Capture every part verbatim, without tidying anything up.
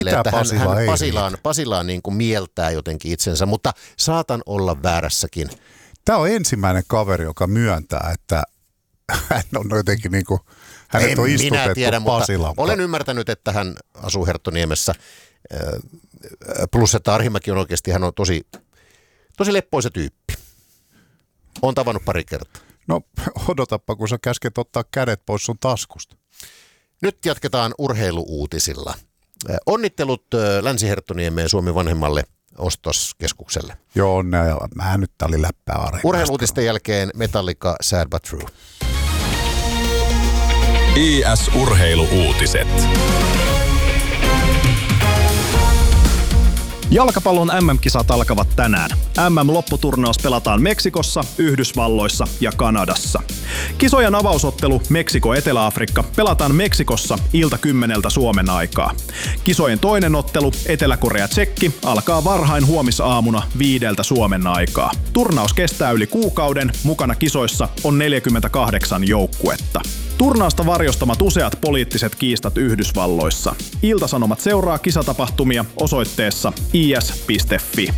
että hän, Pasila hän ei Pasilaan, Pasilaan niin kuin mieltää jotenkin itsensä, mutta saatan olla väärässäkin. Tämä on ensimmäinen kaveri, joka myöntää, että hän on jotenkin niin kuin, hänet on istutettu tiedä, Pasilaan. Olen ymmärtänyt, että hän asuu Herttoniemessä, plus että Arhimäki on oikeasti, hän on tosi, tosi leppoisa tyyppi. Olen tavannut pari kertaa. No odotappa, kun sä käsket ottaa kädet pois sun taskusta. Nyt jatketaan urheiluuutisilla. Onnittelut Länsi-Herttoniemeen Suomen vanhemmalle ostoskeskukselle. Joo, onnea. Mä nyt tää oli läppää Arhimästä. Urheiluutisten jälkeen Metallica Sad But True. I S-urheiluuutiset. Jalkapallon M M-kisat alkavat tänään. M M-lopputurnaus pelataan Meksikossa, Yhdysvalloissa ja Kanadassa. Kisojen avausottelu Meksiko-Etelä-Afrikka pelataan Meksikossa ilta kymmeneltä Suomen aikaa. Kisojen toinen ottelu Etelä-Korea-Tsekki alkaa varhain huomisaamuna viideltä Suomen aikaa. Turnaus kestää yli kuukauden, mukana kisoissa on neljäkymmentäkahdeksan joukkuetta. Turnausta varjostamat useat poliittiset kiistat Yhdysvalloissa. Ilta-Sanomat seuraa kisatapahtumia osoitteessa i s piste f i.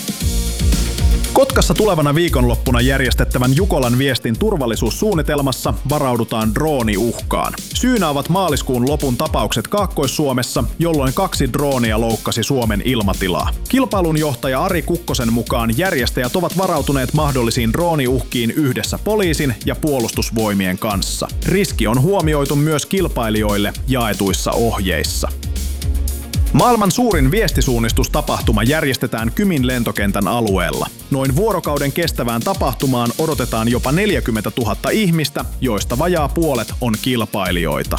Kotkassa tulevana viikonloppuna järjestettävän Jukolan viestin turvallisuussuunnitelmassa varaudutaan drooniuhkaan. Syynä ovat maaliskuun lopun tapaukset Kaakkois-Suomessa, jolloin kaksi droonia loukkasi Suomen ilmatilaa. Kilpailun johtaja Ari Kukkosen mukaan järjestäjät ovat varautuneet mahdollisiin drooniuhkiin yhdessä poliisin ja puolustusvoimien kanssa. Riski on huomioitu myös kilpailijoille jaetuissa ohjeissa. Maailman suurin viestisuunnistustapahtuma järjestetään Kymin lentokentän alueella. Noin vuorokauden kestävään tapahtumaan odotetaan jopa neljäkymmentätuhatta ihmistä, joista vajaa puolet on kilpailijoita.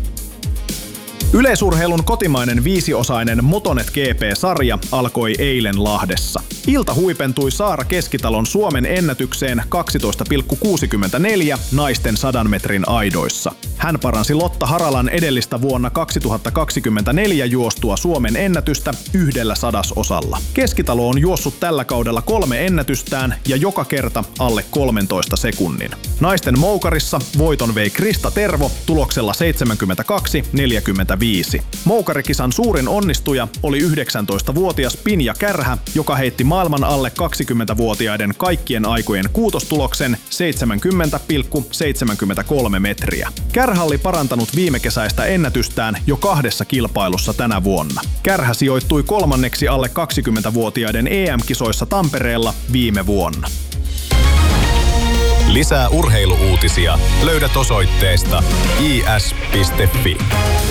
Yleisurheilun kotimainen viisiosainen Motonet G P-sarja alkoi eilen Lahdessa. Ilta huipentui Saara Keskitalon Suomen ennätykseen kaksitoista pilkku kuusikymmentäneljä naisten sadan metrin aidoissa. Hän paransi Lotta Haralan edellistä vuonna kaksituhattakaksikymmentäneljä juostua Suomen ennätystä yhdellä sadasosalla. Keskitalo on juossut tällä kaudella kolme ennätystään ja joka kerta alle kolmentoista sekunnin. Naisten moukarissa voiton vei Krista Tervo tuloksella seitsemänkymmentäkaksi neljäkymmentäviisi. Moukarikisan suurin onnistuja oli yhdeksäntoistavuotias Pinja Kärhä, joka heitti maailman alle kaksikymmentävuotiaiden kaikkien aikojen kuutostuloksen seitsemänkymmentä pilkku seitsemänkymmentäkolme metriä. Kärhä oli parantanut viime kesäistä ennätystään jo kahdessa kilpailussa tänä vuonna. Kärhä sijoittui kolmanneksi alle kaksikymmentävuotiaiden E M-kisoissa Tampereella viime vuonna. Lisää urheiluuutisia löydät osoitteesta i s piste f i.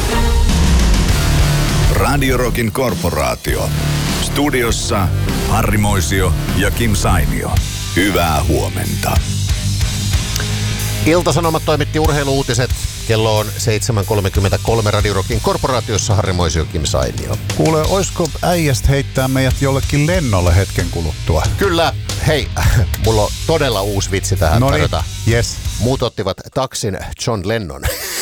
Radio Rockin korporaatio. Studiossa Harri Moisio ja Kim Sainio. Hyvää huomenta. Ilta-Sanomat toimitti urheiluuutiset. Kello on seitsemän kolmekymmentäkolme Radio Rockin korporaatiossa. Harri Moisio, Kim Sainio. Kuule, oisko äijästä heittää meidät jollekin lennolle hetken kuluttua? Kyllä. Hei, mulla on todella uusi vitsi tähän tarjota. Yes. Muut ottivat taksin John Lennon.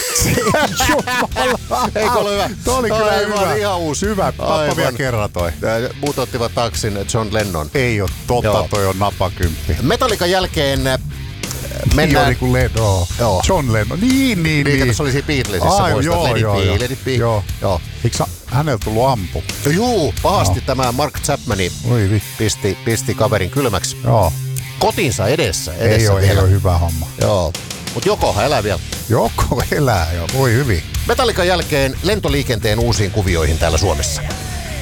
Eikö ole hyvä? Tuo oli kyllä Aivan, hyvä. Ihan uusi. Hyvä. Pappa vielä kerran toi. Muut ottivat taksin John Lennon. Ei ole totta, joo. Toi on napakymppi. Metallican jälkeen mennään... Niin kuin Lennon. Joo. John Lennon. Niin, niin, niin. niin. Se oli siinä Beatlesissa. Ai, joo, let joo, it be, joo. let it be. Joo. Joo. Eikö hänellä tullut ampu? Juu, pahasti no. Tämä Mark Chapmani pisti, pisti kaverin kylmäksi. Joo. Kotinsa edessä. edessä ei ole, vielä. ei ole hyvä homma. Joo. Mut Jokohan elää vielä. Joko elää jo, voi hyvin. Metallican jälkeen lentoliikenteen uusiin kuvioihin täällä Suomessa.